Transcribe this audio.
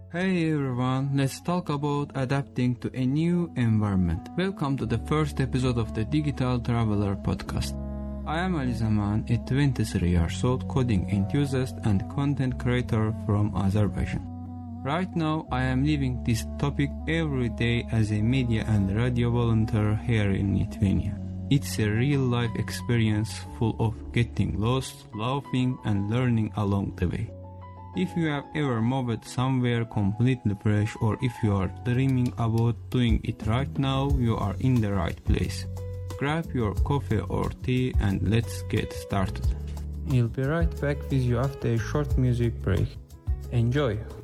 Hey everyone, let's talk about adapting to a new environment. Welcome to the first episode of the Digital Traveler podcast. I am Ali Zaman, a 23 years old coding enthusiast and content creator from Azerbaijan. Right now, I am living this topic every day as a media and radio volunteer here in Lithuania. It's a real-life experience full of getting lost, laughing, and learning along the way. If you have ever moved somewhere completely fresh, or if you are dreaming about doing it right now, you are in the right place. Grab your coffee or tea and let's get started. We'll be right back with you after a short music break. Enjoy!